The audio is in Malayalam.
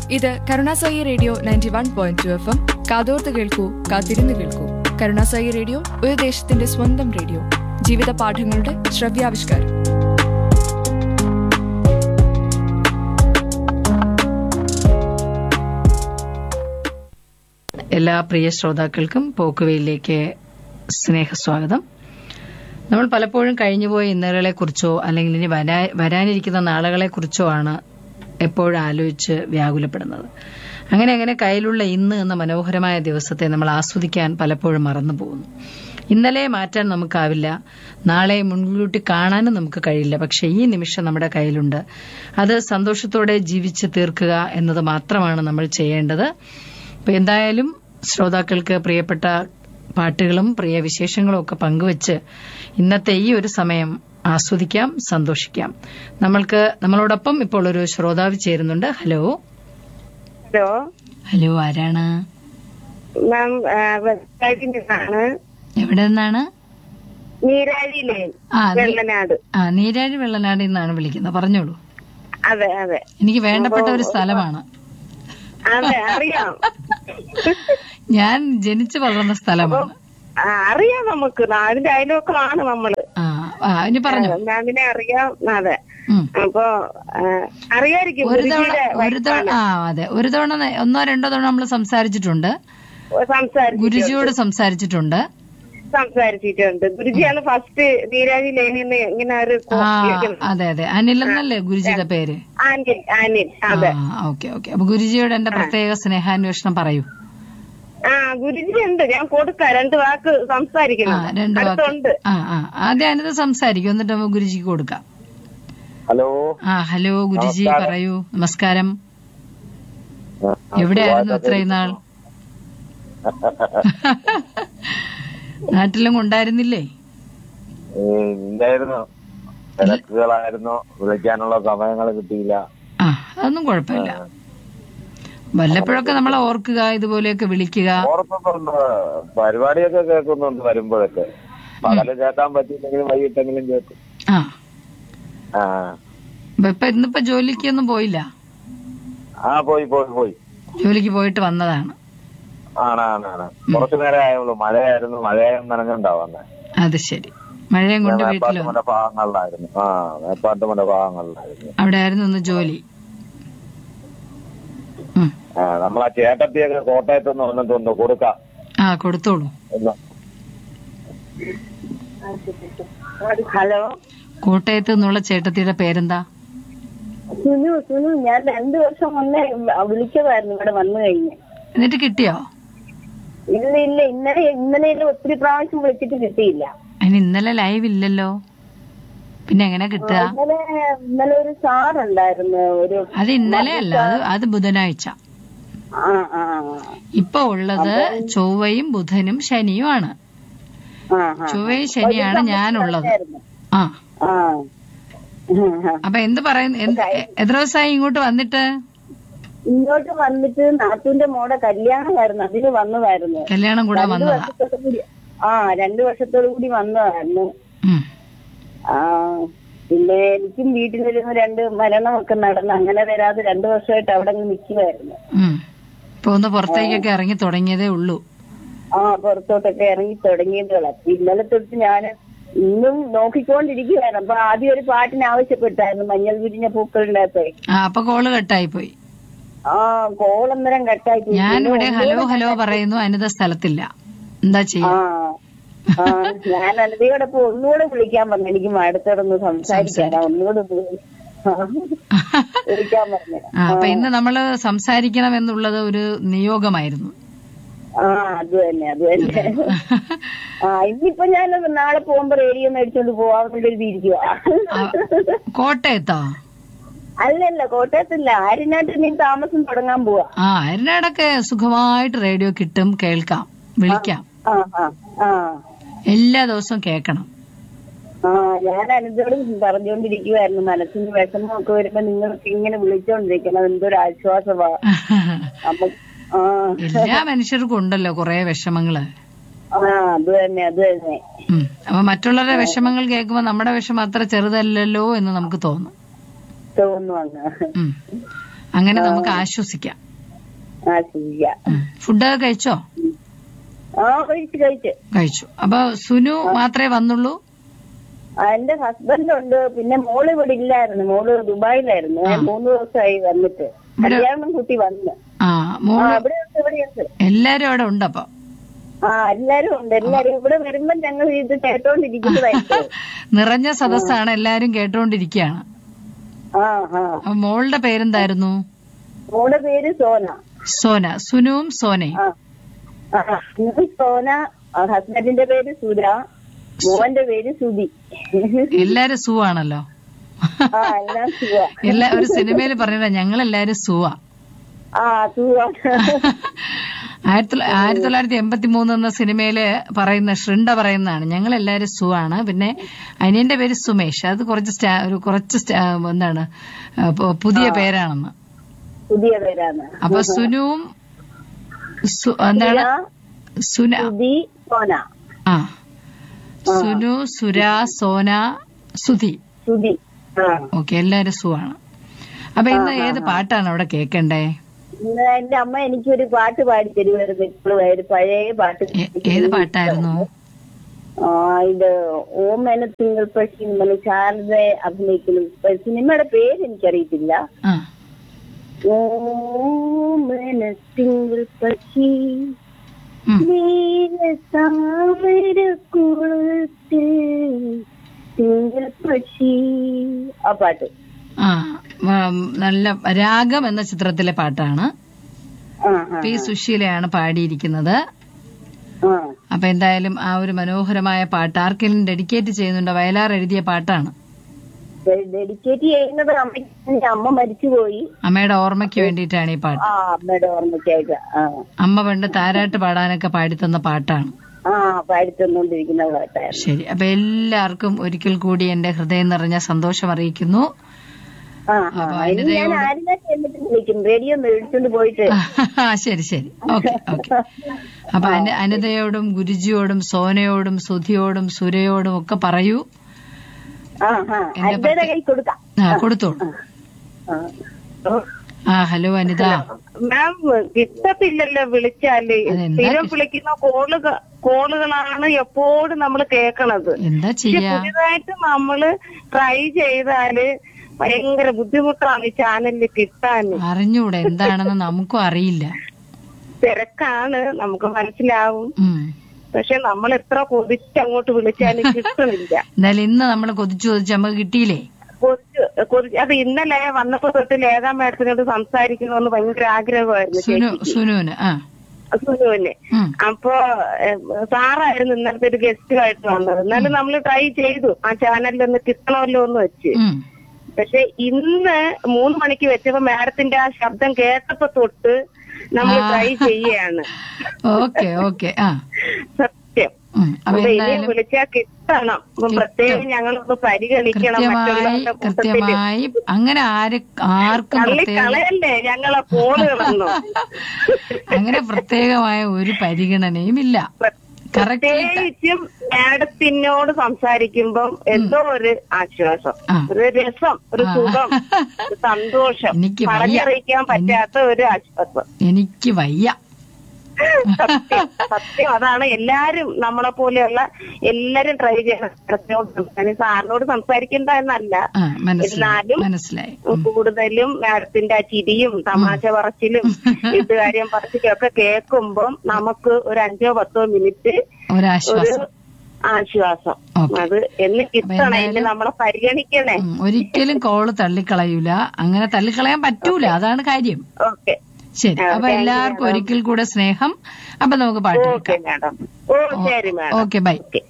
ഇത് കരുണാസായി റേഡിയോ 91.2 FM. കാതോർത്ത് കേൾക്കൂ, കാത്തിരുന്ന് കേൾക്കൂ. കരുണാസായി റേഡിയോ ഒരു ദേശത്തിന്റെ സ്വന്തം റേഡിയോ. ജീവിത പാഠങ്ങളുടെ ശ്രവ്യാവിഷ്കാരം. എല്ലാ പ്രിയ ശ്രോതാക്കൾക്കും പോക്കുവയിലേക്ക് സ്നേഹസ്വാഗതം. നമ്മൾ പലപ്പോഴും കഴിഞ്ഞുപോയ ഇന്നലകളെക്കുറിച്ചോ അല്ലെങ്കിൽ ഇനി വരാനിരിക്കുന്ന നാളുകളെക്കുറിച്ചോ ആണ് എപ്പോഴും ആലോചിച്ച് വ്യാകുലപ്പെടുന്നത്. അങ്ങനെ കയ്യിലുള്ള ഇന്ന് എന്ന മനോഹരമായ ദിവസത്തെ നമ്മൾ ആസ്വദിക്കാൻ പലപ്പോഴും മറന്നു പോകുന്നു. ഇന്നലെ മാറ്റാൻ നമുക്കാവില്ല, നാളെ മുൻകൂട്ടി കാണാനും നമുക്ക് കഴിയില്ല. പക്ഷെ ഈ നിമിഷം നമ്മുടെ കയ്യിലുണ്ട്. അത് സന്തോഷത്തോടെ ജീവിച്ച് തീർക്കുക എന്നത് മാത്രമാണ് നമ്മൾ ചെയ്യേണ്ടത്. അപ്പൊ എന്തായാലും ശ്രോതാക്കൾക്ക് പ്രിയപ്പെട്ട പാട്ടുകളും പ്രിയ വിശേഷങ്ങളും ഒക്കെ പങ്കുവച്ച് ഇന്നത്തെ ഈ ഒരു സമയം ആസ്വദിക്കാം, സന്തോഷിക്കാം. നമ്മളോടൊപ്പം ഇപ്പോൾ ഒരു ശ്രോതാവ് ചേരുന്നുണ്ട്. ഹലോ ഹലോ ഹലോ, ആരാണ്? എവിടെ നിന്നാണ്? നീരാഴി വെള്ളനാട് നിന്നാണ് വിളിക്കുന്നത്. പറഞ്ഞോളൂ. അതെ അതെ, എനിക്ക് വേണ്ടപ്പെട്ട ഒരു സ്ഥലമാണ്. അതെ അറിയാം. ഞാൻ ജനിച്ചു വളർന്ന സ്ഥലമാണ്. അറിയാം, നമുക്ക് നാടിന്റെ അയൽവക്കമാണ് നമ്മള്. ഇനി പറഞ്ഞു. അതിനെ അറിയാം. അതെ, അപ്പൊ അറിയായിരിക്കും. അതെ, ഒരു തവണ 1-2 തവണ നമ്മൾ സംസാരിച്ചിട്ടുണ്ട്. ഗുരുജിയോട് സംസാരിച്ചിട്ടുണ്ട്. ഗുരുജിയാണ് ഫസ്റ്റ് നീരാജി ലൈനിൽ ഇങ്ങനെ ഒരു. അതെ അതെ, അനിൽ എന്നല്ലേ ഗുരുജിയുടെ പേര്? അനിൽ. അതെ, ഓക്കെ. അപ്പൊ ഗുരുജിയോട് എന്റെ പ്രത്യേക സ്നേഹാന്വേഷണം പറയൂ. ഗുരുജി ഉണ്ട്, ഞാൻ കൊടുക്കാം. 2 വാക്ക് സംസാരിക്കണം. 2 വാക്ക്. ആദ്യം അനിത് സംസാരിക്കും, എന്നിട്ട് നമുക്ക് ഗുരുജിക്ക് കൊടുക്കാം. ഹലോ. ഹലോ ഗുരുജി, പറയൂ. നമസ്കാരം. എവിടെയായിരുന്നു ഇത്രയും നാൾ? നാട്ടിലും ഉണ്ടായിരുന്നില്ലേ? ഇല്ലായിരുന്നു, തിരക്കുകളായിരുന്നു, വിളിക്കാനുള്ള സമയങ്ങൾ കിട്ടിയില്ല. അതൊന്നും കുഴപ്പമില്ല. വല്ലപ്പോഴൊക്കെ നമ്മളെ ഓർക്കുക, ഇതുപോലെയൊക്കെ വിളിക്കുക. ഓർക്കുന്നുണ്ട്, പരിപാടിയൊക്കെ കേൾക്കുന്നുണ്ട് വരുമ്പോഴൊക്കെ. പകല് കേൾക്കാൻ പറ്റിയില്ലെങ്കിലും വൈകിട്ടെങ്കിലും കേൾക്കും. ഇന്നിപ്പോ ജോലിക്കൊന്നും പോയില്ല? പോയി. ജോലിക്ക് പോയിട്ട് വന്നതാണ്. ആണ്. കുറച്ചു നേരം ആയുള്ളൂ. മഴയായിരുന്നു, മഴയും നനഞ്ഞുണ്ടാവുന്നേ. അത് ശരി. മഴയും കൊണ്ട് വീട്ടിലോ? ഭാഗങ്ങളിലായിരുന്നു. മേപ്പാട്ടുമല ഭാഗങ്ങളിലായിരുന്നു. അവിടെ ആയിരുന്നു ഒന്ന് ജോലി. നമ്മളാ ചേട്ടത്തിയൊക്കെ കോട്ടയത്തൊന്ന് വന്നിട്ടുണ്ട്, കൊടുക്കാം. കൊടുത്തോളൂ. ഹലോ. കോട്ടയത്ത് നിന്നുള്ള ചേട്ടത്തിയുടെ പേരെന്താ? സുനു. ഞാൻ 2 വർഷം മുന്നേ വിളിച്ചതായിരുന്നു ഇവിടെ വന്നു കഴിഞ്ഞ്. എന്നിട്ട് കിട്ടിയോ? ഇല്ല, ഇന്നലെ ഒത്തിരി പ്രാവശ്യം വിളിച്ചിട്ട് കിട്ടിയില്ല. ഇന്നലെ ലൈവ് ഇല്ലല്ലോ, പിന്നെ എങ്ങനെ കിട്ടുക? ഇന്നലെ ഒരു സാറുണ്ടായിരുന്നു. അത് ഇന്നലെ അല്ല, അത് ബുധനാഴ്ച. ഇപ്പൊ ഉള്ളത് ചൊവ്വയും ബുധനും ശനിയുമാണ്. ചൊവ്വയും ശനിയാണ് ഞാനുള്ളത്. അപ്പൊ എന്ത് പറയുന്നു? എത്ര ദിവസമായി ഇങ്ങോട്ട് വന്നിട്ട്? നാത്തൂന്റെ മോടെ കല്യാണമായിരുന്നു, അതിന് വന്നതായിരുന്നു. കല്യാണം കൂടെ വന്നതാ? 2 വർഷത്തോടു കൂടി വന്നതായിരുന്നു. പിന്നെ എനിക്കും വീട്ടിലിരുന്ന് 2 മരണമൊക്കെ നടന്നു. അങ്ങനെ വരാതെ 2 വർഷമായിട്ട് അവിടെ നിൽക്കുമായിരുന്നു. ഇപ്പൊ ഒന്ന് പുറത്തേക്കൊക്കെ ഇറങ്ങി തുടങ്ങിയതേ ഉള്ളൂ. പുറത്തോട്ടൊക്കെ ഇറങ്ങി തുടങ്ങിയതേ. ഇന്നലെ തൊട്ട് ഞാൻ ഇന്നും നോക്കിക്കൊണ്ടിരിക്കുകയായിരുന്നു. അപ്പൊ ആദ്യം ഒരു പാട്ടിന് ആവശ്യപ്പെട്ടായിരുന്നു, മഞ്ഞൾ വിരിഞ്ഞ പൂക്കളുടെ അകത്ത്. അപ്പൊ കോള് കട്ടായി പോയി. കോളന്നേരം കട്ടായി പോയി. ഞാനിവിടെ ഹലോ പറയുന്നു, അനിത സ്ഥലത്തില്ല. എന്താ ചെയ്യാ? ഞാൻ അനിതയോടൊപ്പം ഒന്നുകൂടെ വിളിക്കാൻ പറഞ്ഞു. എനിക്ക് അടുത്തോടൊന്ന് സംസാരിക്കാൻ ഒന്നുകൂടെ വിളിക്കാൻ പറഞ്ഞു. അപ്പൊ ഇന്ന് നമ്മള് സംസാരിക്കണം എന്നുള്ളത് ഒരു നിയോഗമായിരുന്നു. അത് തന്നെ. ഇന്നിപ്പോ ഞാൻ നാളെ പോകുമ്പോ റേഡിയോ മേടിച്ചോണ്ട് പോവാൻ എഴുതിയിരിക്കുക. കോട്ടയത്തോ? അല്ലല്ല, കോട്ടയത്തില്ല, ആര്യനാട്ടിൽ നീ താമസം തുടങ്ങാൻ പോവാ. ആര്യനാടൊക്കെ സുഖമായിട്ട് റേഡിയോ കിട്ടും, കേൾക്കാം, വിളിക്കാം. എല്ലാ ദിവസവും കേൾക്കണം. ഞാൻ അനിതയോട് പറഞ്ഞുകൊണ്ടിരിക്കുവായിരുന്നു, മനസ്സിന് വിഷമമൊക്കെ വരുമ്പോ നിങ്ങൾക്ക് ഇങ്ങനെ വിളിച്ചോണ്ടിരിക്കണം, എന്തൊരു ആശ്വാസമാ. എല്ലാ മനുഷ്യർക്കും ഉണ്ടല്ലോ കുറെ വിഷമങ്ങള്. അത് തന്നെ. അപ്പൊ മറ്റുള്ളവരുടെ വിഷമങ്ങൾ കേൾക്കുമ്പോ നമ്മുടെ വിഷമം അത്ര ചെറുതല്ലല്ലോ എന്ന് നമുക്ക് തോന്നും. അങ്ങനെ നമുക്ക് ആശ്വസിക്കാം. ഫുഡൊക്കെ കഴിച്ചോ? കഴിച്ചു. അപ്പൊ സുനു മാത്രമേ വന്നുള്ളൂ? എന്റെ ഹസ്ബൻഡ് ഉണ്ട്, പിന്നെ മോള് ഇവിടെ ഇല്ലായിരുന്നു, മോള് ദുബായിലായിരുന്നു. 3 ദിവസമായി വന്നിട്ട്, കല്യാണം കുട്ടി വന്ന്. എല്ലാരും അവിടെ ഉണ്ട്. അപ്പൊ എല്ലാരും ഉണ്ട്. എല്ലാരും ഇവിടെ വരുമ്പോ ഞങ്ങൾ ഇത് കേട്ടോണ്ടിരിക്കുന്നതായിരിക്കും. നിറഞ്ഞ സദസ്സാണ്, എല്ലാരും കേട്ടോണ്ടിരിക്കുകയാണ്. മോളുടെ പേരെന്തായിരുന്നു? മോളുടെ പേര് സോന. സോന. സുനുവും സോനയും. സോന, ഹസ്ബൻഡിന്റെ പേര് സുര, മോന്റെ പേര് സുധി. എല്ലാരും സുവാണല്ലോ. ഒരു സിനിമയിൽ പറഞ്ഞ ഞങ്ങളെല്ലാരും സുവാ. 1983 എന്ന സിനിമയില് പറയുന്ന ശൃണ്ട പറയുന്നതാണ് ഞങ്ങളെല്ലാരും സുവാണ്. പിന്നെ അനിയന്റെ പേര് സുമേഷ്. അത് കുറച്ച് എന്താണ് പുതിയ പേരാണെന്ന്. പുതിയ പേരാണ്. അപ്പൊ സുനുവും എന്താണ് സുന, ആ സുനു, സുര, സോന, സുധി. ഓക്കെ, എല്ലാരും സുവാണ്. അപ്പൊ ഇന്ന് ഏത് പാട്ടാണ് അവിടെ കേക്കണ്ടേ? എന്റെ അമ്മ എനിക്കൊരു പാട്ട് പാടി തരുമായിരുന്നു ഇപ്പോഴും, പഴയ പാട്ട്. ഏത് പാട്ടായിരുന്നു? ഇത് ഓമന തിങ്കൾ പക്ഷി നമ്മൾ ശാരദ അഭിനയിക്കുന്ന സിനിമയുടെ പേര് എനിക്കറിയത്തില്ല. ഓമന തിങ്കൾ പക്ഷി തിങ്കൾ പക്ഷി, ആ പാട്ട്. നല്ല രാഗം എന്ന ചിത്രത്തിലെ പാട്ടാണ്. പി സുശീലയാണ് പാടിയിരിക്കുന്നത്. അപ്പൊ എന്തായാലും ആ ഒരു മനോഹരമായ പാട്ട് ആർക്കെങ്കിലും ഡെഡിക്കേറ്റ് ചെയ്യുന്നുണ്ടോ? വയലാർ എഴുതിയ പാട്ടാണ്. ഡെഡിക്കേറ്റ് ചെയ്യുന്നത് അമ്മ മരിച്ചുപോയി, അമ്മയുടെ ഓർമ്മയ്ക്ക് വേണ്ടിയിട്ടാണ് ഈ പാട്ട്. അമ്മയുടെ ഓർമ്മയ്ക്കായിട്ട്. അമ്മ പണ്ട് താരാട്ട് പാടാനൊക്കെ പാടിത്തന്ന പാട്ടാണ്. പാടിത്തന്നോണ്ടിരിക്കുന്ന പാട്ടാണ്. ശരി. അപ്പൊ എല്ലാവർക്കും ഒരിക്കൽ കൂടി എന്റെ ഹൃദയം നിറഞ്ഞ സന്തോഷം അറിയിക്കുന്നു. റേഡിയോ മേടിച്ചോണ്ട് പോയിട്ട്. ശരി ശരി, ഓക്കെ ഓക്കെ. അപ്പൊ അനിതയോടും ഗുരുജിയോടും സോനയോടും സുധിയോടും സുരയോടും ഒക്കെ പറയൂ. കൊടുത്തോളൂ. ഹലോ അനിത. മാം, കിട്ടത്തില്ലല്ലോ വിളിച്ചാല്. സ്ഥിരം വിളിക്കുന്ന കോളുകളാണ് എപ്പോഴും നമ്മൾ കേൾക്കണത്. എന്താ ചെയ്യാ? പുതിയതായിട്ട് നമ്മള് ട്രൈ ചെയ്താല് ഭയങ്കര ബുദ്ധിമുട്ടാണ് ഈ ചാനലിൽ കിട്ടാൻ. അറിഞ്ഞൂടെ എന്താണെന്ന് നമുക്കും അറിയില്ല. തിരക്കാണ്, നമുക്ക് മനസ്സിലാവും. പക്ഷെ നമ്മൾ എത്ര കൊതിച്ചങ്ങോട്ട് വിളിച്ചാലും കിട്ടുന്നില്ല. എന്നാലും ഇന്ന് നമ്മൾ കൊതിച്ചു നമുക്ക് കിട്ടിയില്ലേ? അത് ഇന്നലെ വന്നപ്പോ തൊട്ട് ലേഖാ മാഡത്തിനോട് സംസാരിക്കണമെന്ന് ഭയങ്കര ആഗ്രഹമായിരുന്നു സുനുവിന്. അപ്പൊ സാറായിരുന്നു ഇന്നലത്തെ ഒരു ഗസ്റ്റുമായിട്ട് വന്നത്. എന്നാലും നമ്മൾ ട്രൈ ചെയ്തു ആ ചാനലിലൊന്ന് കിട്ടണമല്ലോ എന്ന് വെച്ച്. പക്ഷെ ഇന്ന് 3 മണിക്ക് വെച്ചപ്പോ മാഡത്തിന്റെ ആ ശബ്ദം കേട്ടപ്പോ തൊട്ട് നമ്മൾ ട്രൈ ചെയ്യാണ്. Okay okay. സത്യം. അപ്പൊ ഇനി വിളിച്ചാൽ കിട്ടണം. പ്രത്യേകം ഞങ്ങളൊന്ന് പരിഗണിക്കണം. കൃത്യമായി അങ്ങനെ ആർക്കും കളയല്ലേ ഞങ്ങളെ ഫോണുകളൊന്നും. അങ്ങനെ പ്രത്യേകമായ ഒരു പരിഗണനയും ഇല്ല. പ്രത്യേകിച്ചും മാഡത്തിനോട് സംസാരിക്കുമ്പം എന്തോ ഒരു ആശ്വാസം, ഒരു രസം, ഒരു സുഖം, ഒരു സന്തോഷം, പറഞ്ഞറിയിക്കാൻ പറ്റാത്ത ഒരു ആശ്വാസം. എനിക്ക് വയ്യ. സത്യം അതാണ്. എല്ലാരും നമ്മളെ പോലെയുള്ള എല്ലാരും ട്രൈ ചെയ്യണം. സാറിനോട് സംസാരിക്കണ്ട എന്നല്ല, എന്നാലും കൂടുതലും മാഡത്തിന്റെ ആ ചിരിയും തമാശ പറച്ചിലും വീട്ടുകാര്യം പറച്ചിലും ഒക്കെ കേൾക്കുമ്പം നമുക്ക് ഒരു 5-10 മിനിറ്റ് ഒരു ആശ്വാസം. അത് എന്ന് കിട്ടണം. എന്നെ നമ്മളെ പരിഗണിക്കണേ. ഒരിക്കലും കോള് തള്ളിക്കളയൂല. അങ്ങനെ തള്ളിക്കളയാൻ പറ്റൂല, അതാണ് കാര്യം. ഓക്കെ, ശരി. അപ്പൊ എല്ലാവർക്കും ഒരിക്കൽ കൂടെ സ്നേഹം. അപ്പൊ നമുക്ക് പാട്ട് കേൾക്കാം. Okay madam. Okay, by.